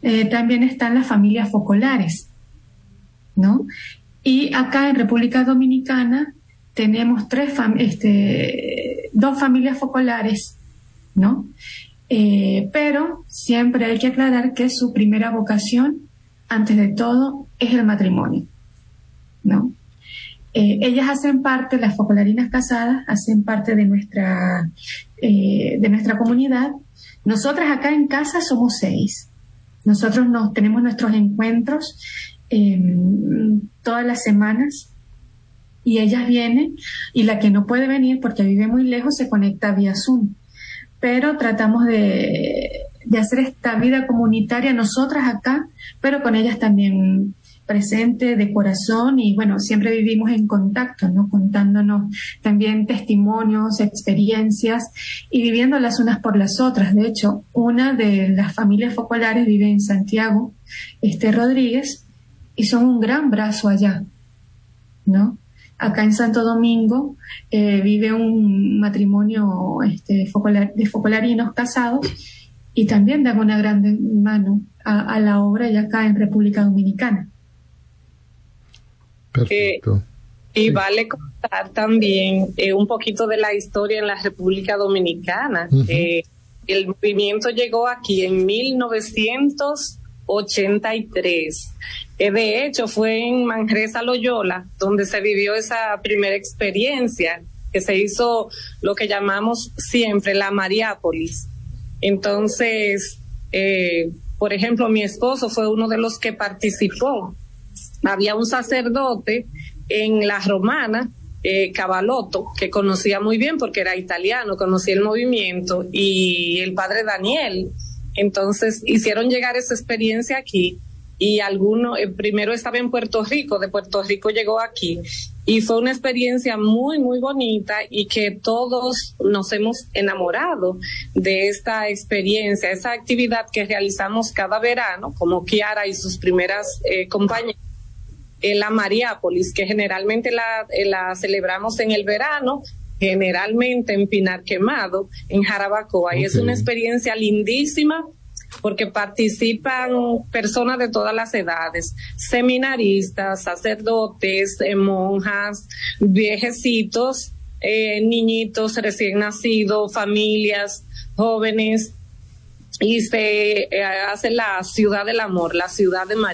también están las familias focolares, ¿no? Y acá en República Dominicana tenemos dos familias focolares, ¿no? Pero siempre hay que aclarar que su primera vocación, antes de todo, es el matrimonio, ¿no? Ellas hacen parte, las focolarinas casadas, hacen parte de nuestra comunidad. Nosotras acá en casa somos 6. Nosotros tenemos nuestros encuentros todas las semanas y ellas vienen, y la que no puede venir porque vive muy lejos se conecta vía Zoom. Pero tratamos de hacer esta vida comunitaria nosotras acá, pero con ellas también presente de corazón, y bueno, siempre vivimos en contacto, ¿no? Contándonos también testimonios, experiencias y viviendo las unas por las otras. De hecho, una de las familias focolares vive en Santiago, Rodríguez, y son un gran brazo allá, ¿no? Acá en Santo Domingo vive un matrimonio de focolarinos casados, y también dan una gran mano a la obra ya acá en República Dominicana. Perfecto. Y vale contar también un poquito de la historia en la República Dominicana. Uh-huh. El movimiento llegó aquí en 1983. De hecho, fue en Manresa, Loyola, donde se vivió esa primera experiencia, que se hizo lo que llamamos siempre la Mariápolis. Entonces, por ejemplo, mi esposo fue uno de los que participó. Había un sacerdote en La Romana, Cavalotto, que conocía muy bien porque era italiano, conocía el movimiento, y el padre Daniel. Entonces hicieron llegar esa experiencia aquí, y primero estaba en Puerto Rico, de Puerto Rico llegó aquí, y fue una experiencia muy, muy bonita, y que todos nos hemos enamorado de esta experiencia, esa actividad que realizamos cada verano, como Kiara y sus primeras compañeras. La Mariápolis, que generalmente la celebramos en el verano, generalmente en Pinar Quemado, en Jarabacoa. Okay. Y es una experiencia lindísima porque participan personas de todas las edades, seminaristas, sacerdotes, monjas, viejecitos, niñitos recién nacidos, familias, jóvenes. Y se hace la ciudad del amor, la ciudad de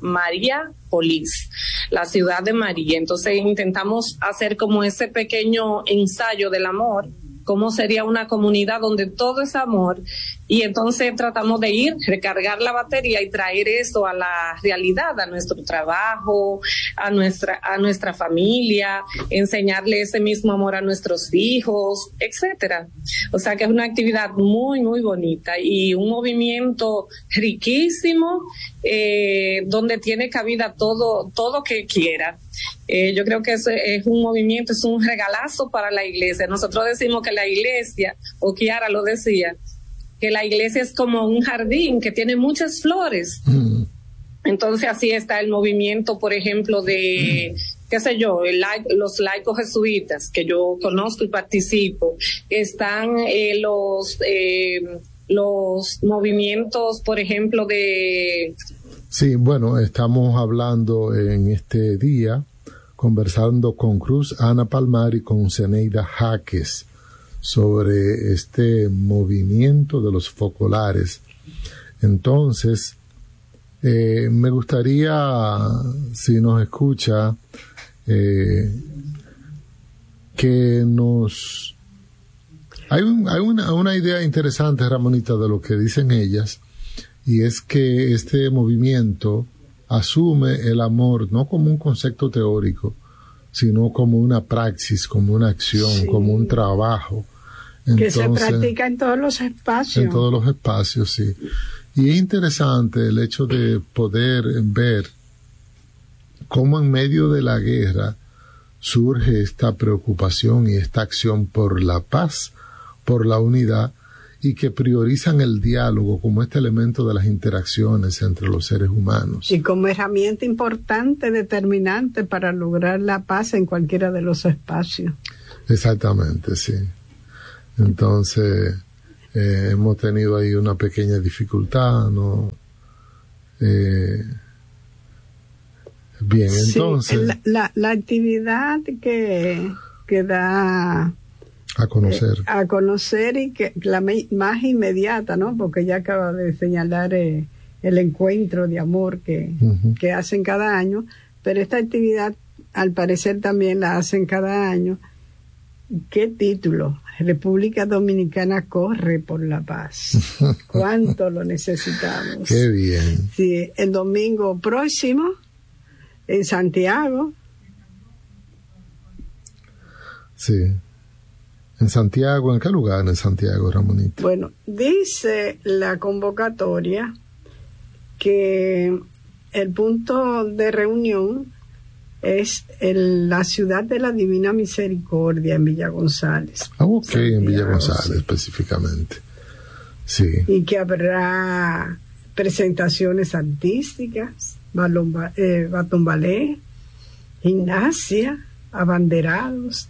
Mariápolis, la ciudad de María. Entonces intentamos hacer como ese pequeño ensayo del amor, cómo sería una comunidad donde todo es amor, y entonces tratamos de recargar la batería y traer eso a la realidad, a nuestro trabajo, a nuestra familia, enseñarle ese mismo amor a nuestros hijos, etcétera. O sea que es una actividad muy, muy bonita y un movimiento riquísimo, donde tiene cabida todo que quiera. Yo creo que es un movimiento, es un regalazo para la iglesia. Nosotros decimos que la iglesia, o Kiara lo decía, que la iglesia es como un jardín que tiene muchas flores. Mm. Entonces así está el movimiento, por ejemplo, de, qué sé yo, los laicos jesuitas, que yo conozco y participo. Están los movimientos, por ejemplo, de... Sí, bueno, estamos hablando en este día, conversando con Cruz Ana Palmar y con Zeneida Jaques sobre este movimiento de los focolares. Entonces, me gustaría, si nos escucha, que nos... Hay una idea interesante, Ramonita, de lo que dicen ellas, y es que este movimiento asume el amor no como un concepto teórico, sino como una praxis, como una acción, sí, como un trabajo. Entonces, que se practica en todos los espacios. En todos los espacios, sí. Y es interesante el hecho de poder ver cómo en medio de la guerra surge esta preocupación y esta acción por la paz, por la unidad, y que priorizan el diálogo como este elemento de las interacciones entre los seres humanos. Y como herramienta importante, determinante para lograr la paz en cualquiera de los espacios. Exactamente, sí. Entonces, hemos tenido ahí una pequeña dificultad, ¿no? Bien, entonces... Sí, la actividad que da a conocer y que la más inmediata, ¿no? Porque ya acaba de señalar el encuentro de amor que hacen cada año, pero esta actividad al parecer también la hacen cada año. ¿Qué título? República Dominicana corre por la paz. ¿Cuánto lo necesitamos? Qué bien. Sí, el domingo próximo en Santiago. Sí. En Santiago, ¿en qué lugar en Santiago, Ramonita? Bueno, dice la convocatoria que el punto de reunión es la ciudad de la Divina Misericordia en Villa González. Ok, Santiago, en Villa González sí. Específicamente. Sí. Y que habrá presentaciones artísticas, baton ballet, gimnasia, abanderados,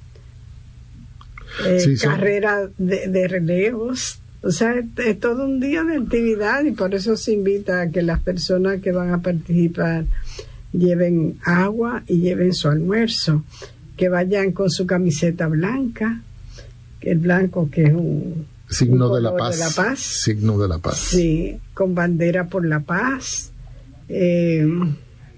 carrera de relevos. O sea, es todo un día de actividad y por eso se invita a que las personas que van a participar lleven agua y lleven su almuerzo, que vayan con su camiseta blanca, el blanco que es un signo de la paz. Signo de la paz. Sí, con bandera por la paz. Y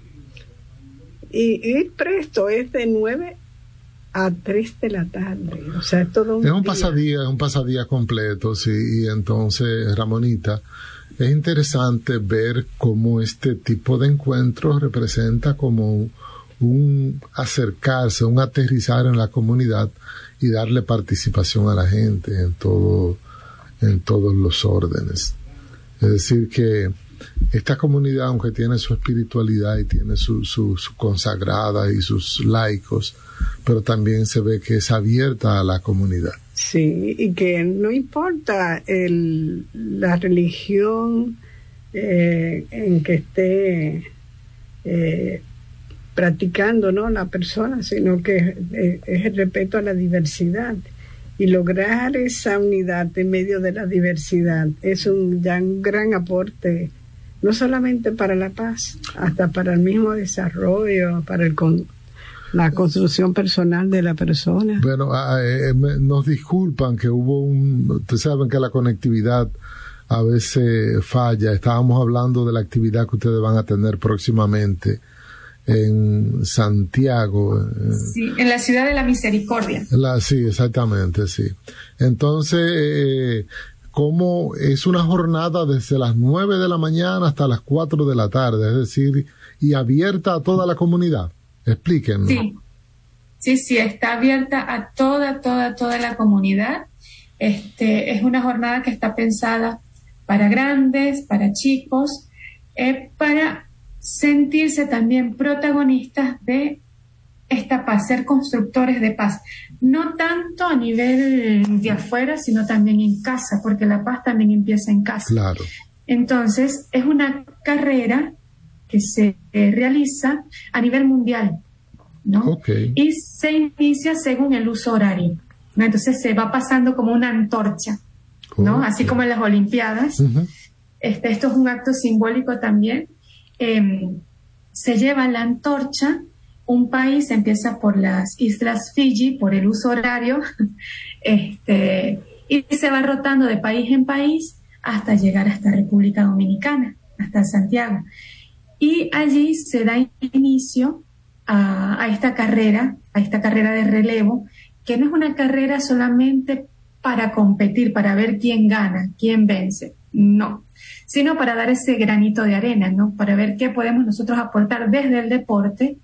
ir presto es de 9 a 3 de la tarde. O sea, es todo un pasadía completo, sí. Y entonces, Ramonita, es interesante ver cómo este tipo de encuentros representa como un acercarse, un aterrizar en la comunidad y darle participación a la gente en todos los órdenes. Es decir, que esta comunidad, aunque tiene su espiritualidad y tiene su consagrada y sus laicos, pero también se ve que es abierta a la comunidad. Sí, y que no importa la religión en que esté practicando, ¿no?, la persona, sino que es el respeto a la diversidad. Y lograr esa unidad en medio de la diversidad es ya un gran aporte, no solamente para la paz, hasta para el mismo desarrollo, para la construcción personal de la persona. Bueno, nos disculpan que ustedes saben que la conectividad a veces falla. Estábamos hablando de la actividad que ustedes van a tener próximamente en Santiago. Sí, en la ciudad de la Misericordia. Sí, exactamente, sí. Entonces, ¿cómo es una jornada desde las 9 de la mañana hasta las 4 de la tarde? Es decir, y abierta a toda la comunidad. Explíquenos. Sí, está abierta a toda la comunidad. Es una jornada que está pensada para grandes, para chicos, para sentirse también protagonistas de esta paz, ser constructores de paz. No tanto a nivel de afuera, sino también en casa, porque la paz también empieza en casa. Claro. Entonces, es una carrera que se realiza a nivel mundial, ¿no? Okay. Y se inicia según el uso horario, ¿no? Entonces se va pasando como una antorcha, ¿no? Okay. Así como en las Olimpiadas. Uh-huh. Esto es un acto simbólico también. Se lleva la antorcha, un país empieza por las Islas Fiji, por el uso horario, y se va rotando de país en país hasta llegar hasta República Dominicana, hasta Santiago. Y allí se da inicio a esta carrera de relevo, que no es una carrera solamente para competir, para ver quién gana, quién vence, no, sino para dar ese granito de arena, ¿no? Para ver qué podemos nosotros aportar desde el deporte,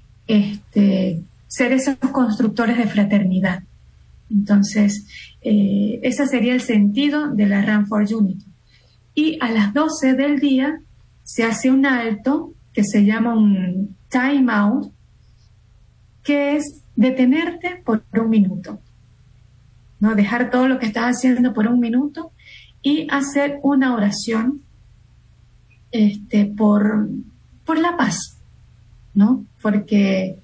ser esos constructores de fraternidad. Entonces, ese sería el sentido de la Run for Unity. Y a las 12 del día se hace un alto que se llama un time out, que es detenerte por un minuto, ¿no? Dejar todo lo que estás haciendo por un minuto y hacer una oración por la paz, ¿no? Porque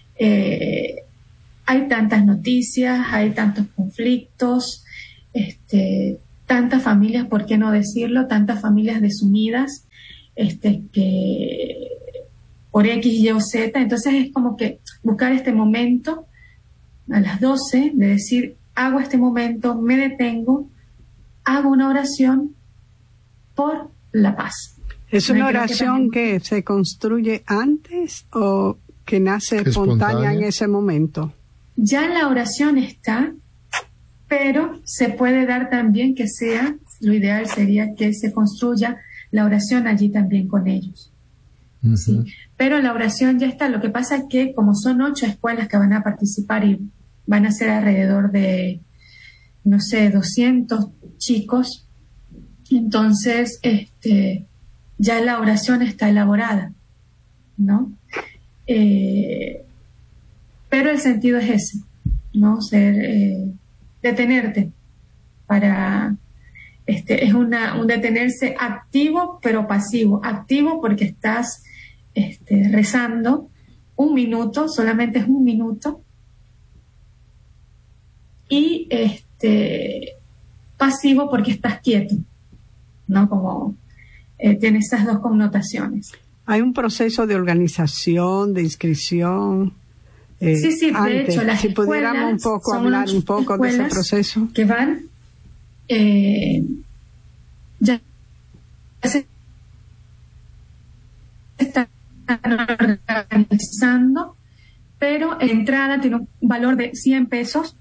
hay tantas noticias, hay tantos conflictos, tantas familias, ¿por qué no decirlo? Tantas familias desunidas, que por X, Y o Z. Entonces es como que buscar este momento a las 12, de decir, hago este momento, me detengo, hago una oración por la paz. ¿Es una oración que se construye antes o que nace espontánea en ese momento? Ya la oración está, pero se puede dar también que sea, lo ideal sería que se construya la oración allí también con ellos. Uh-huh. ¿Sí? Pero la oración ya está. Lo que pasa es que como son 8 escuelas que van a participar y van a ser alrededor de, 200 chicos, entonces ya la oración está elaborada, ¿no? Pero el sentido es ese, ¿no? Detenerte para... es un detenerse activo pero pasivo. Activo porque estás rezando 1 minuto, solamente es 1 minuto, y pasivo porque estás quieto, ¿no? Como tiene esas 2 connotaciones. ¿Hay un proceso de organización, de inscripción? Sí, antes, de hecho, las si pudiéramos un poco hablar un poco de ese proceso. Que van, ya se están organizando, pero la entrada tiene un valor de 100 pesos.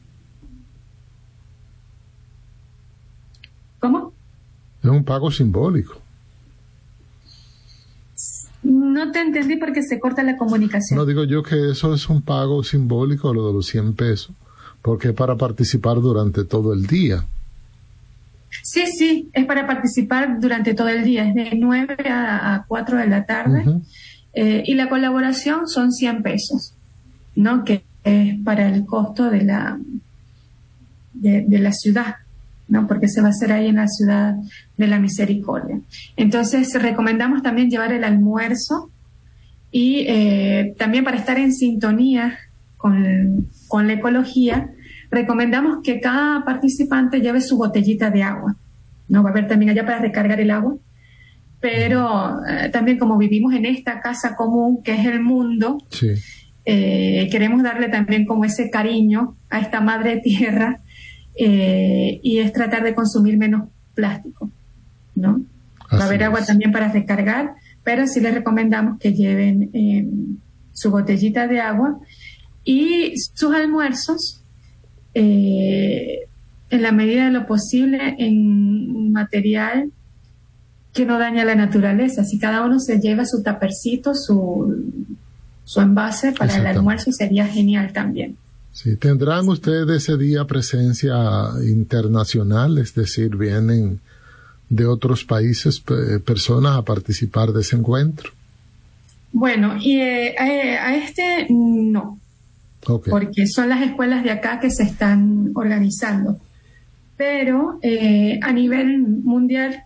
¿Cómo? Es un pago simbólico. No te entendí porque se corta la comunicación. No, digo yo que eso es un pago simbólico, lo de los 100 pesos, porque es para participar durante todo el día. Sí, es para participar durante todo el día, es de 9 a 4 de la tarde, uh-huh. Y la colaboración son 100 pesos, ¿no? Que es para el costo de la ciudad, ¿no? Porque se va a hacer ahí en la Ciudad de la Misericordia. Entonces recomendamos también llevar el almuerzo y también para estar en sintonía con la ecología, recomendamos que cada participante lleve su botellita de agua, ¿no? Va a haber también allá para recargar el agua, pero también como vivimos en esta casa común que es el mundo, sí. Queremos darle también como ese cariño a esta madre tierra, y es tratar de consumir menos plástico, ¿no? Va a haber agua también para recargar, pero sí les recomendamos que lleven su botellita de agua y sus almuerzos, en la medida de lo posible, en material que no daña la naturaleza. Si cada uno se lleva su tapercito, su envase para el almuerzo, sería genial también. Sí, ¿tendrán ustedes ese día presencia internacional? Es decir, ¿vienen de otros países personas a participar de ese encuentro? Bueno, y a no. Okay. Porque son las escuelas de acá que se están organizando. Pero a nivel mundial,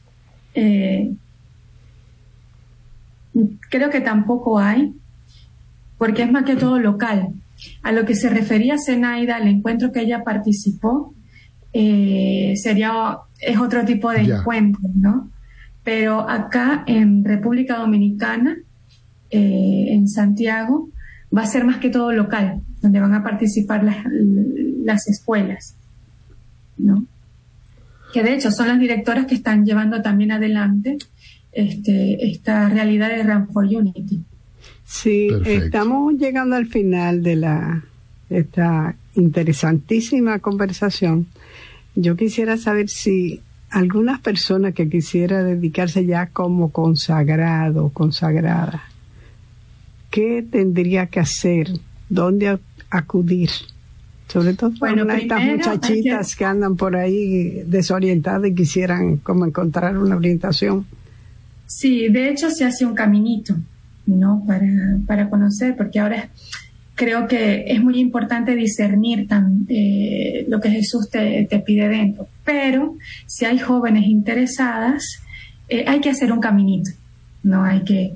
creo que tampoco hay, porque es más que todo local. A lo que se refería Zenaida, al encuentro que ella participó, es otro tipo de encuentro, ¿no? Pero acá en República Dominicana, en Santiago, va a ser más que todo local, donde van a participar las escuelas, ¿no? Que de hecho son las directoras que están llevando también adelante esta realidad de Run for Unity. Sí, perfecto. Estamos llegando al final de esta interesantísima conversación. Yo quisiera saber si algunas personas que quisiera dedicarse ya como consagrado o consagrada, ¿qué tendría que hacer? ¿Dónde acudir? Sobre todo para estas muchachitas que andan por ahí desorientadas y quisieran como encontrar una orientación. Sí, de hecho se hace un caminito, ¿no? Para conocer, porque ahora creo que es muy importante discernir lo que Jesús te pide dentro. Pero si hay jóvenes interesadas, hay que hacer un caminito, ¿no? Hay que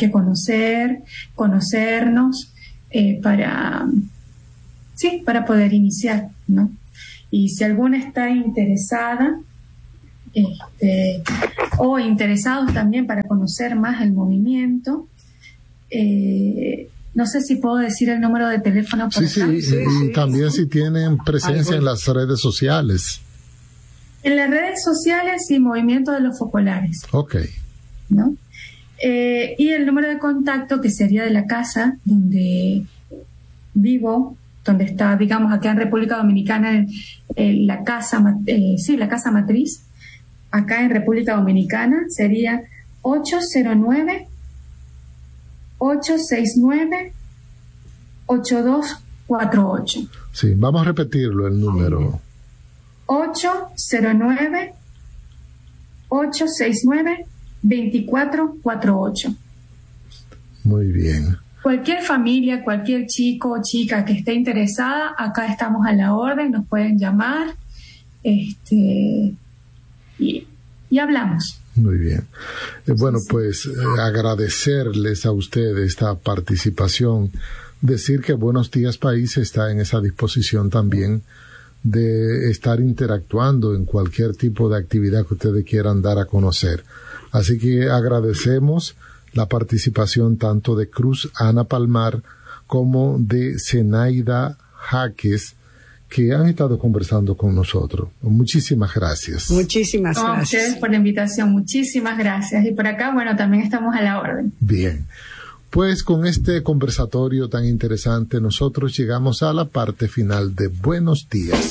conocernos, para poder iniciar, ¿no? Y si alguna está interesada, o interesados también para conocer más el movimiento. No sé si puedo decir el número de teléfono por acá. Y también si tienen presencia en las redes sociales. En las redes sociales y Movimiento de los Focolares. Ok. ¿No? Y el número de contacto, que sería de la casa donde vivo, donde está, digamos, acá en República Dominicana, la casa matriz, acá en República Dominicana, sería 809-869-8248. Sí, vamos a repetirlo, el número. 809-869-2448. Muy bien. Cualquier familia, cualquier chico o chica que esté interesada, acá estamos a la orden, nos pueden llamar y hablamos. Muy bien. Bueno, pues agradecerles a ustedes esta participación, decir que Buenos Días País está en esa disposición también de estar interactuando en cualquier tipo de actividad que ustedes quieran dar a conocer. Así que agradecemos la participación tanto de Cruz Ana Palmar como de Zenaida Jaques, que han estado conversando con nosotros. Muchísimas gracias. Muchísimas gracias. A ustedes por la invitación, muchísimas gracias. Y por acá, bueno, también estamos a la orden. Bien. Pues con este conversatorio tan interesante, nosotros llegamos a la parte final de Buenos Días.